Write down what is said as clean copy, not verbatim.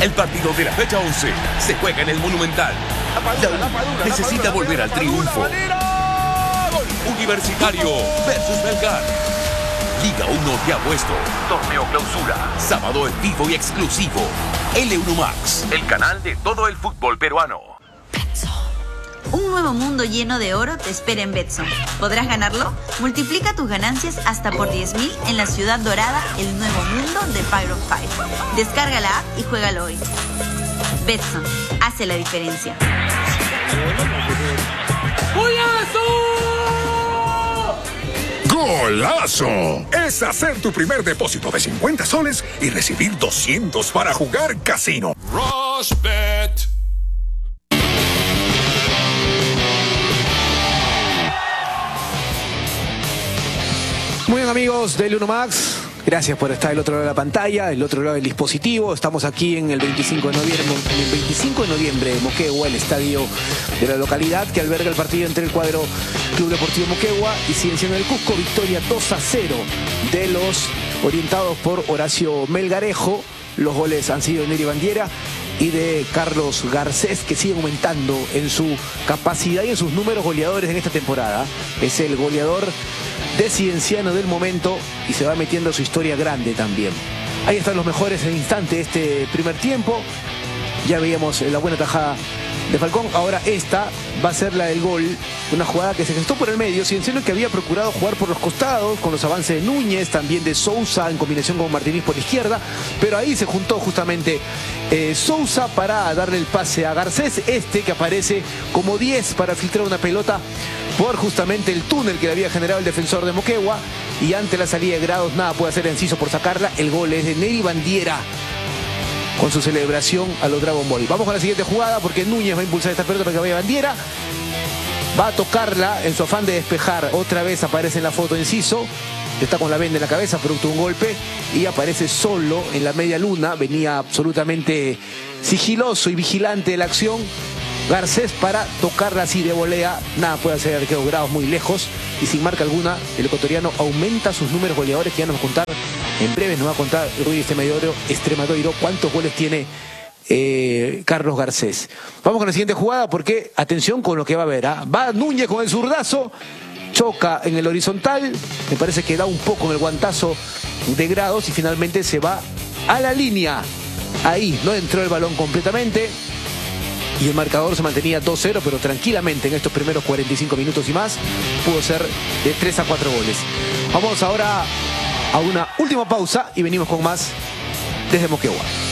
El partido de la fecha 11 se juega en el Monumental. La U necesita volver al triunfo. Universitario versus Melgar. Liga 1 te ha puesto. Torneo Clausura. Sábado en vivo y exclusivo. L1 Max, el canal de todo el fútbol peruano. Un nuevo mundo lleno de oro te espera en Betson. ¿Podrás ganarlo? Multiplica tus ganancias hasta por 10.000 en la Ciudad Dorada, el nuevo mundo de Pyro 5. Descarga la app y juégalo hoy. Betson, hace la diferencia. ¡Golazo! Es hacer tu primer depósito de 50 soles y recibir 200 para jugar casino. Rushbet. Muy bien, amigos del L1 Max, gracias por estar del otro lado de la pantalla, del otro lado del dispositivo. Estamos aquí en el 25 de noviembre, Moquegua, el estadio de la localidad que alberga el partido entre el cuadro Club Deportivo Moquegua y Cienciano del Cusco. Victoria 2-0 de los orientados por Horacio Melgarejo. Los goles han sido de Neri Bandiera y de Carlos Garcés, que sigue aumentando en su capacidad y en sus números goleadores en esta temporada. Es el goleador de Cienciano del momento y se va metiendo a su historia grande también. Ahí están los mejores en el instante de este primer tiempo. Ya veíamos la buena tajada de Falcón. Ahora esta va a ser la del gol. Una jugada que se gestó por el medio. Cienciano que había procurado jugar por los costados con los avances de Núñez, también de Sousa en combinación con Martínez por la izquierda. Pero ahí se juntó justamente Sousa para darle el pase a Garcés. Que aparece como 10 para filtrar una pelota por justamente el túnel que le había generado el defensor de Moquegua. Y ante la salida de Grados nada puede hacer Enciso por sacarla. El gol es de Neri Bandiera con su celebración a los Dragon Ball. Vamos con la siguiente jugada porque Núñez va a impulsar esta pelota para que vaya Bandiera. Va a tocarla en su afán de despejar. Otra vez aparece en la foto Enciso. Está con la venda en la cabeza, producto de un golpe. Y aparece solo en la media luna. Venía absolutamente sigiloso y vigilante de la acción Garcés para tocarla así de volea. Nada puede hacer el arquero Grados, muy lejos. Y sin marca alguna, el ecuatoriano aumenta sus números goleadores, que ya nos va a contar. En breve nos va a contar Rudy Extremadoiro cuántos goles tiene Carlos Garcés. Vamos con la siguiente jugada porque atención con lo que va a haber. Va Núñez con el zurdazo, choca en el horizontal, me parece que da un poco en el guantazo de Grados y finalmente se va a la línea. Ahí no entró el balón completamente y el marcador se mantenía 2-0, pero tranquilamente en estos primeros 45 minutos y más pudo ser de 3 a 4 goles. Vamos ahora a una última pausa y venimos con más desde Moquegua.